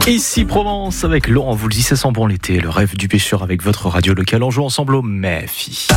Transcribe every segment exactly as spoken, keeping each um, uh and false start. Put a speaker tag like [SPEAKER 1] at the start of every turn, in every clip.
[SPEAKER 1] Ici Provence avec Laurent Voulzy, ça sent bon l'été, le rêve du pêcheur avec votre radio locale. On joue ensemble au Méfi.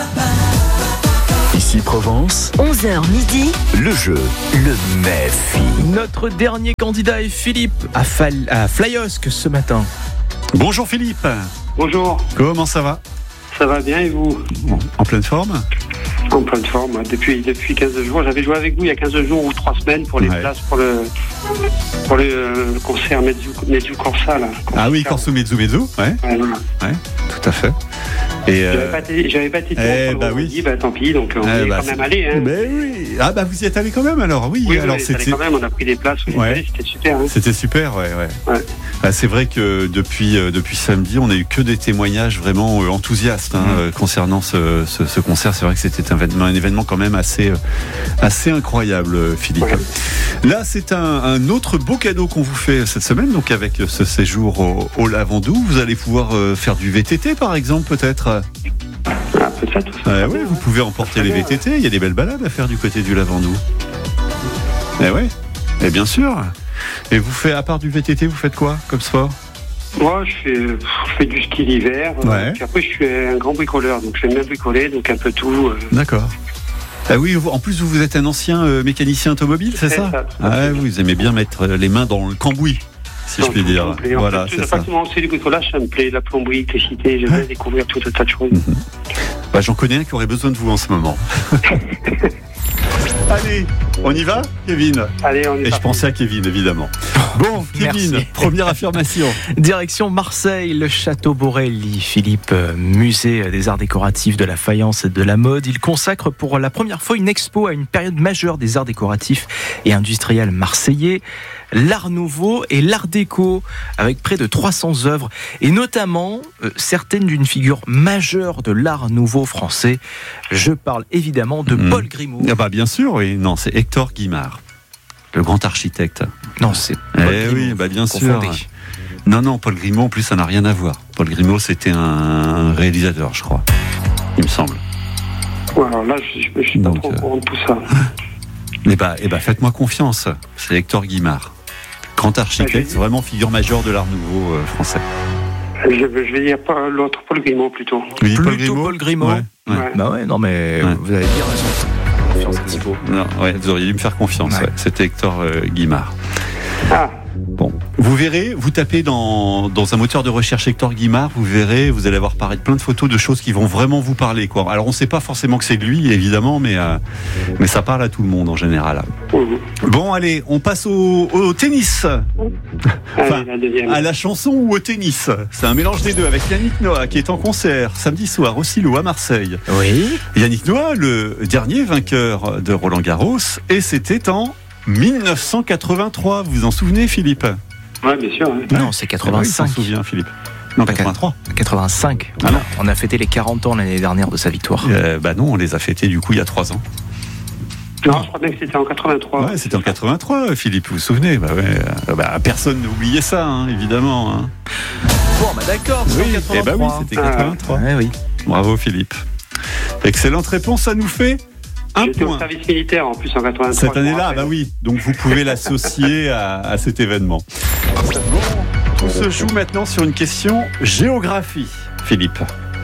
[SPEAKER 2] Ici Provence,
[SPEAKER 3] onze heures midi,
[SPEAKER 2] le jeu, le Méfi.
[SPEAKER 1] Notre dernier candidat est Philippe à, Fal- à Flyosque ce matin.
[SPEAKER 4] Bonjour Philippe.
[SPEAKER 5] Bonjour,
[SPEAKER 4] Comment ça va?
[SPEAKER 5] ça va bien et vous?
[SPEAKER 4] En pleine forme?
[SPEAKER 5] En pleine forme, depuis, depuis quinze jours. J'avais joué avec vous il y a quinze jours ou trois semaines pour les
[SPEAKER 4] Ouais.
[SPEAKER 5] places pour le, pour le, euh, le concert Mezzu, Mezzu Corsa. Là.
[SPEAKER 4] Ah oui, Corso Mezzu Mezzu, ouais,
[SPEAKER 5] Ouais, voilà.
[SPEAKER 4] ouais, tout à fait. Et
[SPEAKER 5] J'avais
[SPEAKER 4] euh,
[SPEAKER 5] pas été, j'avais pas été
[SPEAKER 4] eh,
[SPEAKER 5] bon,
[SPEAKER 4] bah
[SPEAKER 5] on
[SPEAKER 4] oui.
[SPEAKER 5] dit, bah tant pis, donc on
[SPEAKER 4] eh
[SPEAKER 5] est
[SPEAKER 4] bah,
[SPEAKER 5] quand
[SPEAKER 4] c'est-
[SPEAKER 5] même allé. Hein.
[SPEAKER 4] Ben oui. Ah bah vous y êtes allé quand même alors, oui.
[SPEAKER 5] oui,
[SPEAKER 4] alors
[SPEAKER 5] oui, c'était
[SPEAKER 4] c'était
[SPEAKER 5] quand même, on a pris des places, on est
[SPEAKER 4] Ouais.
[SPEAKER 5] allé, c'était super. Hein.
[SPEAKER 4] c'était super, ouais, ouais.
[SPEAKER 5] Ouais.
[SPEAKER 4] Ah, c'est vrai que depuis euh, depuis samedi, on a eu que des témoignages vraiment euh, enthousiastes hein,
[SPEAKER 1] Mmh.
[SPEAKER 4] euh, concernant ce, ce, ce concert. C'est vrai que c'était un événement, un événement quand même assez euh, assez incroyable, euh, Philippe.
[SPEAKER 5] Ouais.
[SPEAKER 4] Là, c'est un, un autre beau cadeau qu'on vous fait cette semaine. Donc avec ce séjour au, au Lavandou, vous allez pouvoir euh, faire du V T T par exemple, peut-être.
[SPEAKER 5] Ah, peut-être. ça
[SPEAKER 4] Euh,
[SPEAKER 5] serait
[SPEAKER 4] oui,
[SPEAKER 5] bien,
[SPEAKER 4] vous
[SPEAKER 5] hein.
[SPEAKER 4] pouvez emporter les V T T. Il y a des belles balades à faire du côté du Lavandou. Eh oui, et bien sûr. Et vous faites, à part du V T T, vous faites quoi comme sport?
[SPEAKER 5] Moi, je fais, je fais du ski l'hiver. euh,
[SPEAKER 4] Ouais.
[SPEAKER 5] Puis après, je suis un grand bricoleur, donc j'aime bien bricoler, donc un peu tout. euh,
[SPEAKER 4] D'accord. Ah oui, vous- en plus vous êtes un ancien euh, mécanicien automobile, c'est
[SPEAKER 5] C'est
[SPEAKER 4] ça?
[SPEAKER 5] ça, tout à
[SPEAKER 4] Ah
[SPEAKER 5] fait.
[SPEAKER 4] vous aimez bien mettre euh, les mains dans le cambouis, si je
[SPEAKER 5] dans
[SPEAKER 4] puis
[SPEAKER 5] tout
[SPEAKER 4] dire.
[SPEAKER 5] complet. En
[SPEAKER 4] Voilà,
[SPEAKER 5] fait,
[SPEAKER 4] c'est
[SPEAKER 5] pas
[SPEAKER 4] ça.
[SPEAKER 5] seulement c'est du bricolage, ça me plaît, la plomberie, l'électricité, j'aime bien découvrir tout un tas de choses.
[SPEAKER 4] Bah, j'en connais un qui aurait besoin de vous en ce moment. Allez, on y va, Kevin?
[SPEAKER 5] Allez, on est
[SPEAKER 4] Et je
[SPEAKER 5] parti.
[SPEAKER 4] pensais à Kevin, évidemment. Bon, Kevin,
[SPEAKER 1] Merci.
[SPEAKER 4] première affirmation.
[SPEAKER 1] Direction Marseille, le château Borelli. Philippe, euh, musée des arts décoratifs, de la faïence et de la mode. Il consacre pour la première fois une expo à une période majeure des arts décoratifs et industriels marseillais, l'art nouveau et l'art déco, avec près de trois cents œuvres, et notamment euh, certaines d'une figure majeure de l'art nouveau français. Je parle évidemment de
[SPEAKER 4] Mhm.
[SPEAKER 1] Paul Grimaud.
[SPEAKER 4] Ah bah bien sûr, oui. Non, c'est Hector Guimard, le grand architecte.
[SPEAKER 1] Non, c'est
[SPEAKER 4] Eh
[SPEAKER 1] Paul
[SPEAKER 4] oui,
[SPEAKER 1] Grimaud,
[SPEAKER 4] bah bien sûr.
[SPEAKER 1] confondez.
[SPEAKER 4] Non, non, Paul Grimaud, en plus, ça n'a rien à voir. Paul Grimaud, c'était un réalisateur, je crois. Il me semble.
[SPEAKER 5] Ouais, alors là, je, je, je suis pas
[SPEAKER 4] Donc,
[SPEAKER 5] trop au
[SPEAKER 4] euh,
[SPEAKER 5] courant de tout ça.
[SPEAKER 4] Eh bah, eh bah faites-moi confiance. C'est Hector Guimard. Grand architecte,
[SPEAKER 5] j'ai-
[SPEAKER 4] vraiment figure majeure de l'art nouveau euh, français.
[SPEAKER 5] Je, je vais dire pas l'autre, Paul Grimaud plutôt.
[SPEAKER 4] Oui,
[SPEAKER 1] Plutôt Paul Grimaud.
[SPEAKER 4] Ouais, ouais.
[SPEAKER 5] Ouais.
[SPEAKER 1] Bah ouais, non mais
[SPEAKER 4] Ouais.
[SPEAKER 1] vous avez bien raison. Confiance à Thibaut.
[SPEAKER 4] Non, ouais, vous auriez dû me faire confiance.
[SPEAKER 1] Ouais.
[SPEAKER 4] ouais. C'était Hector euh, Guimard.
[SPEAKER 5] Ah,
[SPEAKER 4] Bon, vous verrez, vous tapez dans, dans un moteur de recherche Hector Guimard, vous verrez, vous allez avoir apparaître plein de photos de choses qui vont vraiment vous parler, quoi. Alors on ne sait pas forcément que c'est de lui, évidemment, mais, euh, mais ça parle à tout le monde en général.
[SPEAKER 5] mhm.
[SPEAKER 4] Bon, allez, on passe au, au tennis. Enfin,
[SPEAKER 5] Allez, la deuxième.
[SPEAKER 4] à la chanson ou au tennis. C'est un mélange des deux avec Yannick Noah qui est en concert samedi soir au Silo à Marseille.
[SPEAKER 1] Oui.
[SPEAKER 4] Yannick Noah, le dernier vainqueur de Roland Garros, et c'était en mille neuf cent quatre-vingt-trois. Vous vous en souvenez, Philippe?
[SPEAKER 5] Ouais, bien sûr. hein.
[SPEAKER 1] Non, c'est
[SPEAKER 4] Oui,
[SPEAKER 1] quatre-vingt-cinq.
[SPEAKER 4] il s'en souvient, Philippe. Non,
[SPEAKER 1] Pas
[SPEAKER 4] quatre-vingt-trois.
[SPEAKER 1] quatre-vingt-cinq.
[SPEAKER 4] Ah non.
[SPEAKER 1] On a fêté les quarante ans l'année dernière de sa victoire.
[SPEAKER 4] Euh, bah non, on les a fêtés du coup il y a trois ans.
[SPEAKER 5] Non, je crois bien que c'était en quatre-vingt-trois.
[SPEAKER 4] Ouais, c'était en quatre-vingt-trois, Philippe, vous vous souvenez? Bah ouais, euh, bah, personne n'a oublié ça, hein, évidemment. Hein.
[SPEAKER 1] Bon, bah d'accord, c'est
[SPEAKER 4] Oui,
[SPEAKER 1] en
[SPEAKER 4] eh bah oui,
[SPEAKER 1] quatre-vingt-trois.
[SPEAKER 4] c'était quatre-vingt-trois.
[SPEAKER 1] Ouais, oui.
[SPEAKER 4] Bravo, Philippe. Excellente réponse, ça nous fait un
[SPEAKER 5] J'étais au
[SPEAKER 4] point.
[SPEAKER 5] service militaire en plus en quatre-vingt-trois.
[SPEAKER 4] Cette
[SPEAKER 5] je me
[SPEAKER 4] année-là,
[SPEAKER 5] rappelle.
[SPEAKER 4] bah oui, donc vous pouvez l'associer à, à cet événement. Bon, tout se joue maintenant sur une question géographie, Philippe.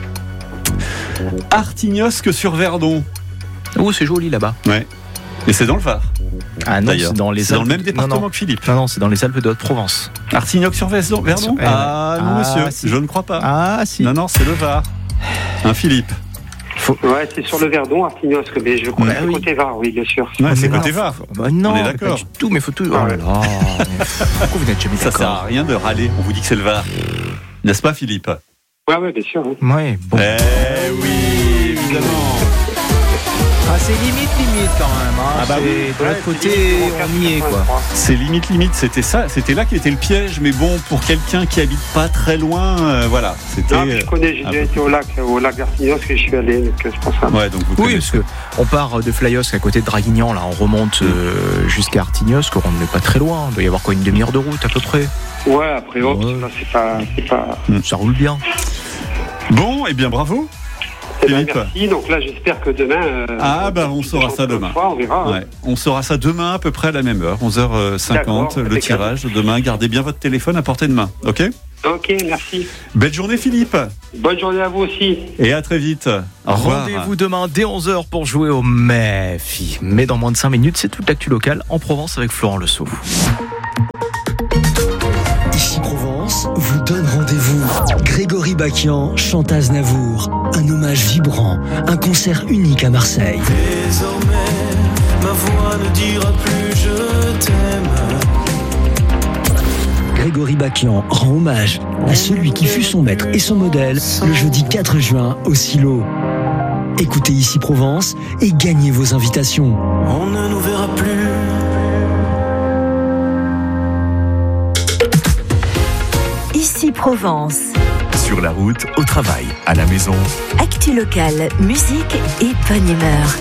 [SPEAKER 4] Artignosque sur Verdon.
[SPEAKER 1] Oh, c'est joli là-bas.
[SPEAKER 4] Ouais. Et c'est dans le Var,
[SPEAKER 1] Ah non,
[SPEAKER 4] d'ailleurs.
[SPEAKER 1] c'est dans les
[SPEAKER 4] C'est dans le
[SPEAKER 1] Alpes-
[SPEAKER 4] même département
[SPEAKER 1] Non, non.
[SPEAKER 4] que Philippe.
[SPEAKER 1] Non, non, c'est dans les Alpes de Haute-Provence.
[SPEAKER 4] Artignoc sur Verdon, Verdon
[SPEAKER 1] Ouais, ouais.
[SPEAKER 4] Ah non,
[SPEAKER 1] Ah,
[SPEAKER 4] monsieur,
[SPEAKER 1] si.
[SPEAKER 4] je ne crois pas.
[SPEAKER 1] Ah, si.
[SPEAKER 4] Non, non, c'est le Var. Un Philippe.
[SPEAKER 5] Ouais, c'est sur le Verdon, Artignosque, mais je crois
[SPEAKER 1] Bah
[SPEAKER 5] que c'est
[SPEAKER 1] oui.
[SPEAKER 5] côté Var, oui, bien sûr.
[SPEAKER 4] Ouais, c'est
[SPEAKER 1] Mais
[SPEAKER 4] côté
[SPEAKER 1] non,
[SPEAKER 4] Var.
[SPEAKER 1] Bah non,
[SPEAKER 4] On est
[SPEAKER 1] mais
[SPEAKER 4] d'accord.
[SPEAKER 1] pas du tout, mais faut tout. Oh
[SPEAKER 5] Ah
[SPEAKER 1] là
[SPEAKER 5] ouais.
[SPEAKER 1] là. mais Pourquoi vous n'êtes jamais
[SPEAKER 4] Ça sert à
[SPEAKER 1] d'accord?
[SPEAKER 4] rien de râler, on vous dit que c'est le Var. N'est-ce pas, Philippe?
[SPEAKER 5] Ouais, ouais, bien sûr. hein.
[SPEAKER 1] Ouais, bon.
[SPEAKER 4] Eh oui, évidemment.
[SPEAKER 1] Ah, c'est limite, limite quand même. Hein.
[SPEAKER 4] Ah bah
[SPEAKER 1] C'est-
[SPEAKER 4] oui.
[SPEAKER 1] de
[SPEAKER 5] Ouais,
[SPEAKER 1] l'autre côté,
[SPEAKER 5] c'est
[SPEAKER 1] on y est quoi.
[SPEAKER 5] quatre-vingt-trois.
[SPEAKER 4] C'est limite, limite, c'était ça, c'était là qui était le piège, mais bon, pour quelqu'un qui habite pas très loin, euh, voilà, c'était...
[SPEAKER 5] Non, mais je connais, j'ai
[SPEAKER 4] un
[SPEAKER 5] déjà
[SPEAKER 4] peu
[SPEAKER 5] été au lac, au lac d'Artignosque, et je suis allé, donc c'est pour ça.
[SPEAKER 4] Ouais, donc vous
[SPEAKER 1] Oui,
[SPEAKER 4] connaissez.
[SPEAKER 1] parce que on part de Flyosque à côté de Draguignan, là, on remonte euh, jusqu'à Artignosque, on n'est pas très loin. Il doit y avoir quoi, une demi-heure de route à peu près.
[SPEAKER 5] Ouais, après, hop,
[SPEAKER 1] Ouais.
[SPEAKER 5] là, c'est pas, c'est pas.
[SPEAKER 1] Ça roule bien.
[SPEAKER 4] Bon, eh bien bravo.
[SPEAKER 5] Eh ben,
[SPEAKER 4] Philippe.
[SPEAKER 5] merci. Donc là, j'espère que demain. euh,
[SPEAKER 4] Ah, bah, on saura ça demain.
[SPEAKER 5] Fois, on verra. hein.
[SPEAKER 4] Ouais. On saura ça demain à peu près à la même heure, onze heures cinquante,
[SPEAKER 5] D'accord,
[SPEAKER 4] le
[SPEAKER 5] impeccable.
[SPEAKER 4] tirage demain. Gardez bien votre téléphone à portée de main, ok?
[SPEAKER 5] Ok, merci.
[SPEAKER 4] Belle journée Philippe,
[SPEAKER 5] Bonne journée à vous aussi.
[SPEAKER 4] et à très vite. Au revoir.
[SPEAKER 1] Rendez-vous demain dès onze heures pour jouer au Méfi. Mais dans moins de cinq minutes, c'est toute l'actu locale en Provence avec Florent Le Sceau.
[SPEAKER 3] Ici Provence vous donne rendez-vous. Grégory Bakian chante Aznavour. Un hommage vibrant, un concert unique à Marseille.
[SPEAKER 6] Désormais, ma voix ne dira plus je t'aime.
[SPEAKER 3] Grégory Bakian rend hommage à celui qui fut son maître et son modèle le jeudi quatre juin au Silo. Écoutez Ici Provence et gagnez vos invitations.
[SPEAKER 6] On ne nous verra plus.
[SPEAKER 7] Ici Provence.
[SPEAKER 2] Sur la route, au travail, à la maison.
[SPEAKER 7] Actu locale, musique et bonne humeur.